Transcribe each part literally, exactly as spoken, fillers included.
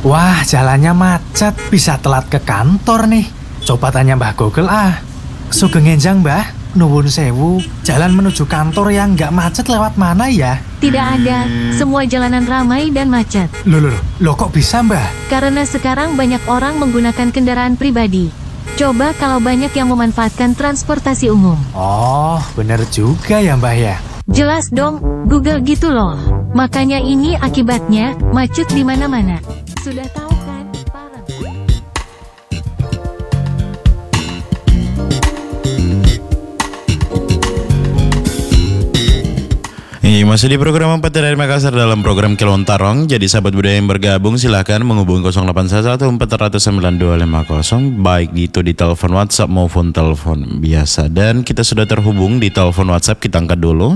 Wah, jalannya macet. Bisa telat ke kantor nih. Coba tanya Mbah Google ah. Sugeng enjang Mbah, nuwun sewu. Jalan menuju kantor yang nggak macet lewat mana ya? Tidak ada, semua jalanan ramai dan macet. Loh, loh, loh, loh kok bisa Mbah? Karena sekarang banyak orang menggunakan kendaraan pribadi. Coba kalau banyak yang memanfaatkan transportasi umum. Oh, bener juga ya Mbah ya. Jelas dong, Google gitu loh. Makanya ini akibatnya, macet di mana-mana. Sudah tahu kan, parah. Ini masih di program empat dari Makassar dalam program Kelontarong. Jadi sahabat budaya yang bergabung silahkan menghubungi nol delapan satu empat nol sembilan dua lima nol. Baik itu di telepon WhatsApp maupun telepon biasa. Dan kita sudah terhubung di telepon WhatsApp, kita angkat dulu.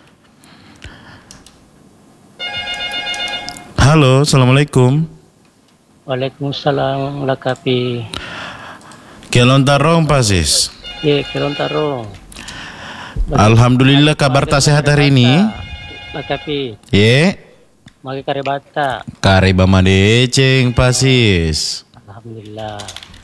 Halo, Assalamualaikum. Waalaikumsalam lakapi. Kelontarong Pasis. Ye, Kelontarong. Alhamdulillah kabar tak sehat hari ini. Lakapi. Ye. Magi karebata. Kareba madeceng Pasis. Alhamdulillah.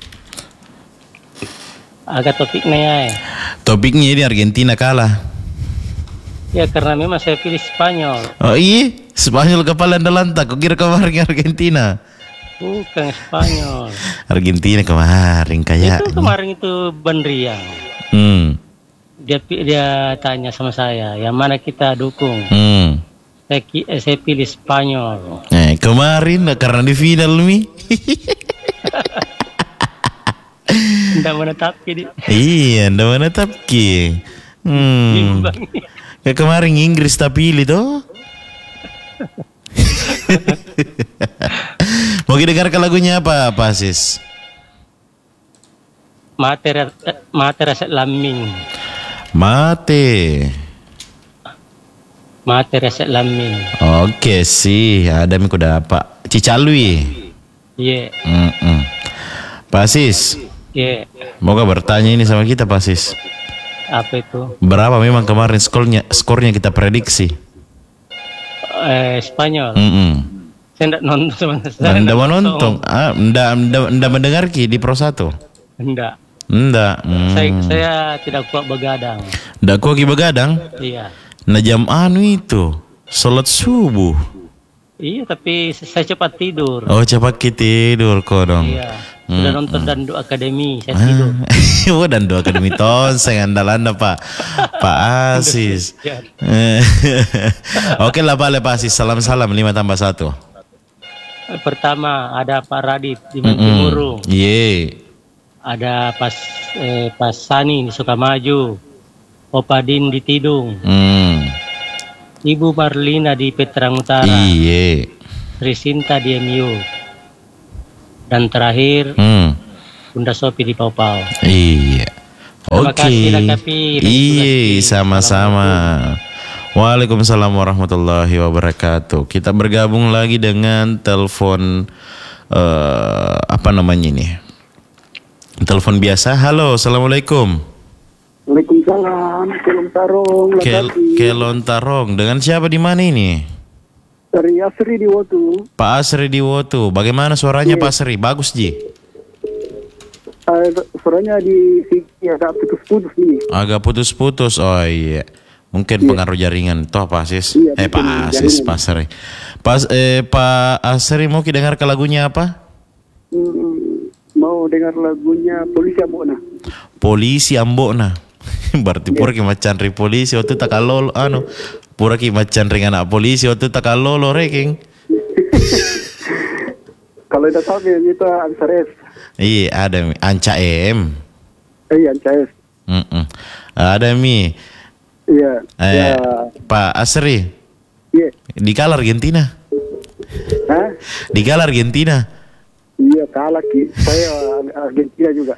Agak topiknya ya. Topiknya di Argentina kalah. Ya karena memang saya pilih Spanyol. Oh iya, Spanyol kepala lantak. Kok kira kemarin Argentina? Bukan Spanyol. Argentina kemarin kayak. Itu kemarin itu Bandriang. Hmm. Dia dia tanya sama saya, yang mana kita dukung? Hmm. Saya, eh, saya pilih Spanyol. Eh kemarin karena di final mi. Tidak menetapkan di. Iya, ndak menetapkan. Hmm. Kayak kemarin Inggris tak pilih toh. Mau dengarkan lagunya apa, Pasis? Materi materi Laming. Mate. Materi Laming. Oke sih, ada mi kuda apa? Cicalui. Iya. Mm-mm. Pasis. Iya. Moga bertanya ini sama kita, Pasis. Apa itu? Berapa memang kemarin skornya skornya kita prediksi? Eh, Spanyol. Mm-mm. Saya tidak nonton sama saya. Anda mau nonton? Ah, anda, anda, anda mendengar ki di Pro satu? Enggak. Enggak. Hmm. Saya, saya tidak kuat begadang. Enggak kuat ki begadang? Iya. Nah jam anu itu, sholat subuh. Iya, tapi saya cepat tidur. Oh cepat ki tidur kok dong. Iya. Sudah Hmm, nonton hmm. Dandu Akademi, saya tidur. Oh Dandu Akademi tonseng andalan Pak Pak Asis. Oke lah Pak Asis, salam-salam lima tambah satu. Pertama ada Pak Radit di Mantimuru. Iya. Ada Pas eh, Pas Sani di Sukamaju. Opadin di Tidung. Hmm. Ibu Marlina di Petrang Utara. Iya. Trisinta di M U. Dan terakhir Hmm. Bunda Sopi di Paupau. Iya. Terima Oke. kasih, Lakapi. Iya, sama-sama. Waalaikumsalam warahmatullahi wabarakatuh. Kita bergabung lagi dengan telepon uh, apa namanya ini? Telepon biasa. Halo, assalamualaikum. Waalaikumsalam. Kelontarong. Kel Kelontarong. Dengan siapa di mana ini? Dari Asri di Wotu. Pak Asri di Wotu. Bagaimana suaranya Iya. Pak Asri? Bagus Ji. Uh, suaranya di sini agak putus-putus nih. Agak putus-putus. Oh iya. Mungkin Iya. pengaruh jaringan. Toh Pak Asis. Iya, eh Pak mungkin Asis, jaringan. Pak Asri. Pas eh Pak Asri mau kita dengar ke lagunya apa? Hmm, mau dengar lagunya Polisi Ambona. Polisi Ambona. Berarti pura ki macan ri polisi waktu tak kalolo anu. Pura ki macan ring anak polisi waktu tak kalolo reking. Kalau tidak tahu itu Ansares. Iya ada mi Anca M. Eh, Ansares. Mm-mm. Ada mi. Iya. Eh, Ya. Pak Asri. Iya. Di kalah Argentina. Hah? Di kalah Argentina. Iya, kalah ki. Saya Argentina juga.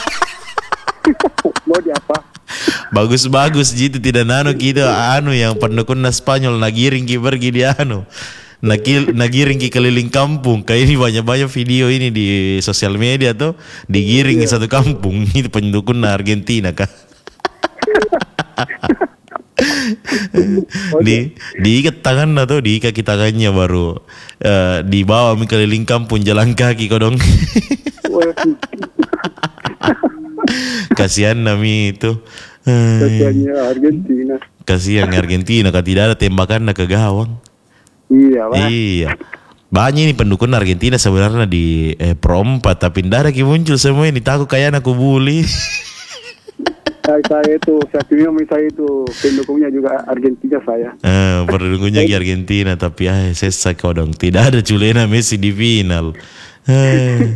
Mau di apa? Bagus-bagus gitu tidak nano gitu anu yang pendukung Spanyol nagiring ki pergi di anu. Nagil, nagiring ki keliling kampung. Kayak ini banyak-banyak video ini di sosial media tuh digiring Iya. satu kampung itu pendukung Argentina kah. di diikat tangan atau di kaki tangannya baru uh, dibawa keliling kampung jalan kaki kodong. Kasihan nami itu. Kasihannya Argentina. Kasihan Argentina, kalau tidak ada tembakan ke gawang. Iya, Pak. Iya. Banyak ini pendukung Argentina sebenarnya di eh, Pro empat, tapi tidak ada yang muncul semua ini. Takut kayak aku bully. Saya, saya itu, saya pilih saya itu pendukungnya juga Argentina saya. Eh, pendukungnya Argentina, tapi ah, sesak kodong. Tidak ada culena Messi di final. Eh.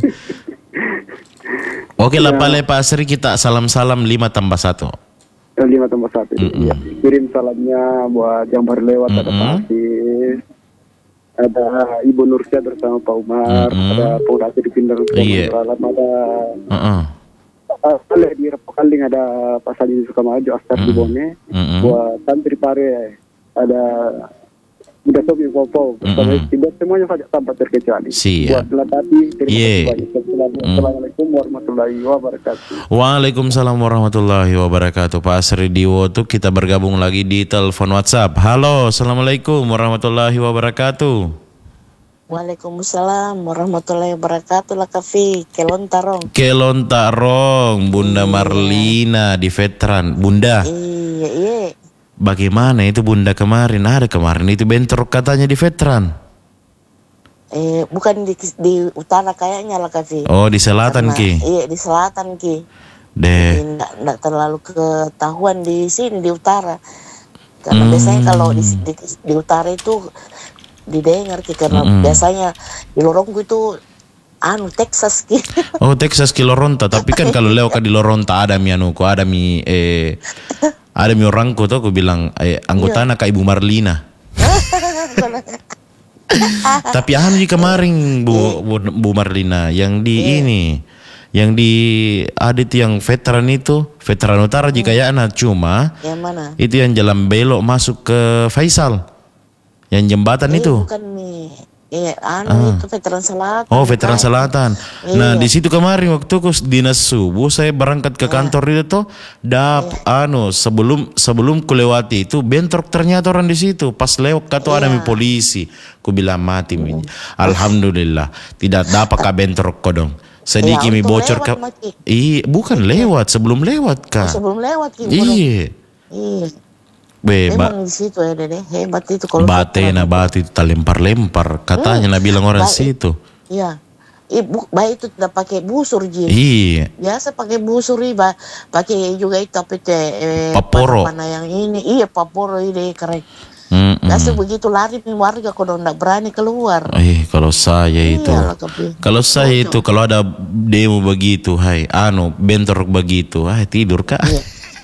Oke lah, Pak Lepa Asri, kita salam-salam lima tambah satu. Lima tambah satu. Mm-mm. Ya. Kirim salamnya buat yang baru lewat. Mm-mm. Ada Pak Asis, ada Ibu Nursia bersama Pak Umar, mm-mm. ada Pak Udati di Pindang, iya. ada uh-uh. uh, di Repokaling, ada Pak Sadi di Sukamaju, Askar di Bone, mm-mm. buat Santri Pare, ada Budak Sobi Popo, bersama buat semuanya saja tanpa terkecuali. Siap. Buat Latati, terima yeah. kasih banyak. Assalamualaikum warahmatullahi wabarakatuh. Waalaikumsalam warahmatullahi wabarakatuh. Pak Asri Diwoto, kita bergabung lagi di telepon WhatsApp. Halo, assalamualaikum warahmatullahi wabarakatuh. Waalaikumsalam warahmatullahi wabarakatuh. Lah Kafi, Kelontarong. Kelontarong, Bunda iya. Marlina di veteran. Bunda. Iya, iya. Bagaimana itu Bunda kemarin? Ada kemarin itu bentrok katanya di veteran. Eh, bukan di, di utara kayaknya lah Kafi. Oh, di selatan. Karena, Ki. Iya, di selatan Ki. Deh. Tidak terlalu ketahuan di sini di utara. Karena hmm. biasanya kalau di, di, di utara itu didengar Ki, karena hmm. biasanya di lorongku itu anu Texas Ki. Oh, Texas Ki Loronta, tapi kan kalau lewat di Loronta ada mi anuku, ada mi eh ada mi orangku tuh aku bilang eh, anggota anak Ibu Marlina. Tapi anu di kemarin Bu, Bu Bu Marlina yang di yeah. ini, yang di Adit yang veteran itu, veteran utara jika ya anak cuma. Yang mana? Itu yang jalan belok masuk ke Faisal, yang jembatan eh, itu. Bukan nih. Iya, anu ah. itu veteran selatan. Oh, veteran selatan. Iya. Nah, di situ kemarin waktu aku dinas subuh saya berangkat ke kantor iya. itu tuh dap iya. anu sebelum sebelum ku lewati itu bentrok ternyata orang di situ. Pas lewat kata iya. ada mi polisi. Ku bilang mati mi. Alhamdulillah tidak dapat ka bentrok kodong. Sedikit mi bocor ke. Iya, bukan lewat, sebelum lewat Kak. Oh, sebelum lewat gitu. Iya. Iya. Be, memang di situ ya Dede, hebat itu kalau batena batu itu lempar-lempar katanya hmm. nah bilang orang ba- situ. Iya. Ibu baik itu tidak pakai busur Ji. Iya. Biasa pakai busur riba, pakai juga itu apa itu eh, paporo. Mana yang ini? Iya, paporo ini keren. Mm-mm. Biasa begitu lari warga kalau tidak berani keluar. Eh, kalau saya itu. Iya, kalau saya itu kalau ada demo begitu, hai, anu bentrok begitu, hai tidur Kak. Iya.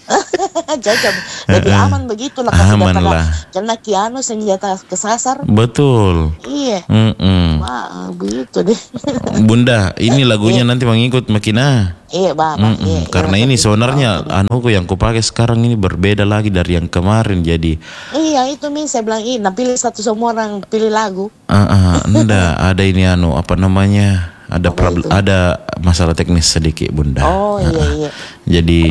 Jajam, lebih uh, aman begitu lah. Aman lah. Karena kiano senjata kesasar. Betul. Iya. Wah, begitu deh. Bunda, ini lagunya nanti mengikut makin ah. Iya, Bapak. Iya, karena iya, ini sebenarnya anuku yang kupakai sekarang ini berbeda lagi dari yang kemarin jadi. Iya, itu min saya bilang ini, nah, pilih satu semua orang pilih lagu. Ah, uh, uh, enggak, ada ini anu apa namanya? Ada problem, ada masalah teknis sedikit Bunda. Oh, iya, uh, iya. Jadi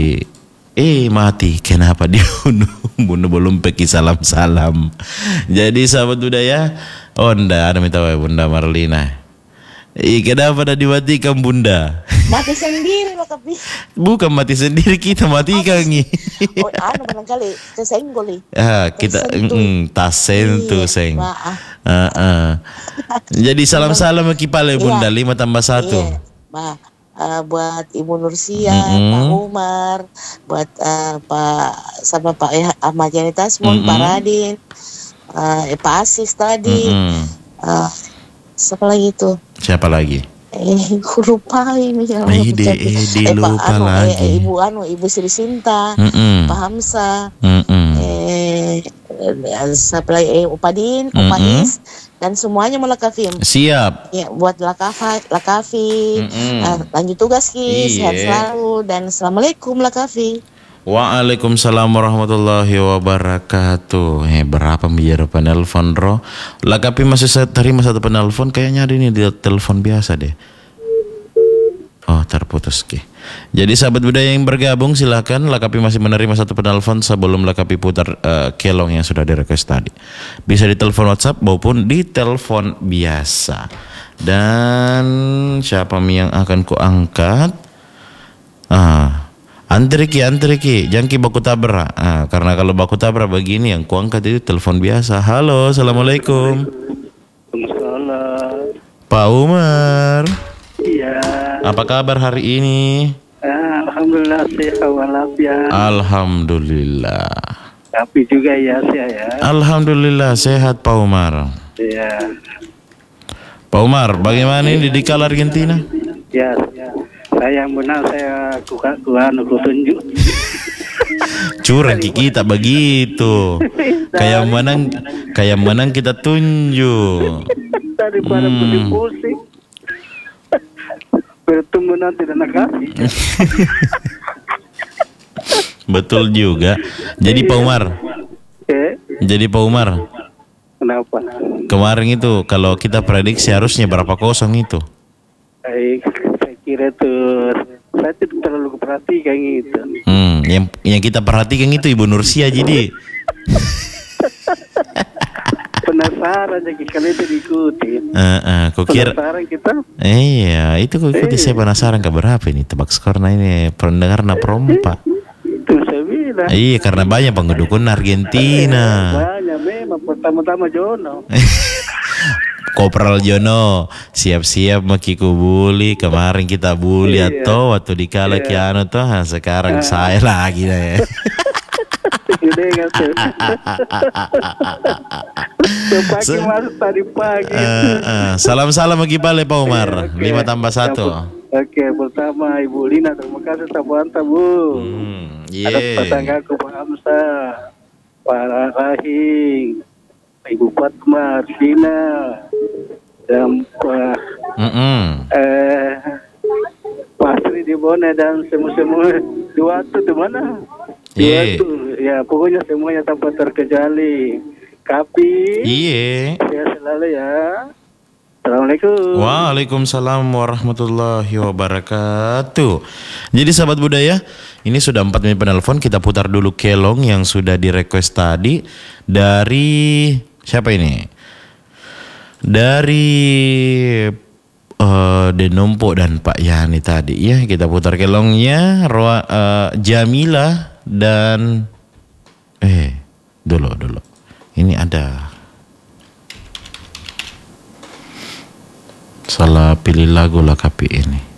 Eh mati, kenapa dibunuh? Bunuh belum pergi salam-salam. Jadi sahabat budaya, oh nda ada minta wae Bunda Marlina. Eh kenapa dah dimatikan Bunda? Mati sendiri loh tapi. Bukan mati sendiri, kita matikan nih. Oh anu barangkali kesenggol. Ah kita mm, tas sentuh seng. Ah ah. Jadi salam-salam ke Kipale Bunda lima tambah satu. Iya. Uh, buat Ibu Nursia, mm-hmm. Pak Umar, buat uh, Pak sama Pak eh, Ahmad Yani Tasmun, mm-hmm. Pak Radin, uh, eh, Pak Asis tadi, mm-hmm. uh, siapa lagi itu? Siapa lagi? Eh, lupa ini ya. Ide, ide eh, lupa anu, lagi. Eh, Ibu anu, Ibu Sri Sinta, mm-hmm. Pak Hamsa, mm-hmm. eh, siapa lagi? Eh, Upadin, mm-hmm. Upais. Dan semuanya malah Kafim. Siap. Ya, buat Lakafi, Lakafi. Mm-hmm. Uh, lanjut tugas Ki, sehat selalu dan assalamualaikum Lakafi. Waalaikumsalam warahmatullahi wabarakatuh. Eh berapa biar penelpon Ro? Lakafi masih saya terima satu penelpon kayaknya ada ini di telepon biasa deh. Oh terputus Ki. Jadi sahabat budaya yang bergabung silakan Lakapi masih menerima satu penelpon sebelum Lakapi putar uh, kelong yang sudah di-request tadi. Bisa di telepon WhatsApp maupun di telepon biasa. Dan siapa yang akan ku angkat? Ah, Antriki, Antriki, jangki baku tabra. Ah, karena kalau baku tabra begini yang ku angkat itu telepon biasa. Halo, assalamualaikum. Waalaikumsalam. Pak Umar. Iya. Apa kabar hari ini? Ah, Alhamdulillah sehat walafiat. Alhamdulillah. Tapi juga ya saya ya. Alhamdulillah sehat Pak Umar. Iya. Pak Umar, bagaimana ini di Kala Argentina? Ya, saya menang saya kuka kuan ku tunjuk. Curang kita begitu. Kayak menang, kayak menang kita tunjuk. Daripada Hmm. pusing-pusing. Bertemu nanti dan kasih. Betul juga. Jadi Pak Umar. Eh, Jadi Pak Umar. kenapa? Kemarin itu kalau kita prediksi harusnya berapa kosong itu? Baik, saya kira tuh saya tidak terlalu perhatikan itu. Hmm, yang yang kita perhatikan itu Ibu Nursia jadi. Penasaran jadi kalian itu diikutin. Uh, uh, kok kira? Penasaran kita? Iya, itu kok ikuti saya penasaran ke berapa ini tebak skornya ini pendengar na perompa. Itu saya bilang. Iya, karena banyak pendudukun Argentina. Banyak memang pertama-tama Jono. Kopral Jono, siap-siap makiku bully. Kemarin kita bully Iya. atau waktu di Kala Iya. Kiano tuh, nah, sekarang saya lagi deh. Gede kan tuh. Pagi masuk tadi pagi. Eh, eh, Salam-salam bagi Bale Pak Umar. Oke. Lima tambah satu. Oke, pertama Ibu Lina, terima kasih Tabuanta Bu. Hmm, Ada yeah. tetanggaku Pak Hamsa, Pak Rahing, Ibu Fatma, Sina, dan Pak Mm-mm. eh, Pak Sri di Bone dan semua-semua dua tuh di mana? Dua Iya. tuh, ya pokoknya semuanya tanpa terkecuali. Kapi, Iya. saya selalu ya. Assalamualaikum. Waalaikumsalam warahmatullahi wabarakatuh. Jadi sahabat budaya, ini sudah empat menit penelpon. Kita putar dulu kelong yang sudah di request tadi dari siapa ini? Dari uh, Denompo dan Pak Yani tadi ya. Kita putar kelongnya. Roa, uh, Jamila dan eh dulu dulu. Ini ada. Salah pilih lagu Lakapi ini.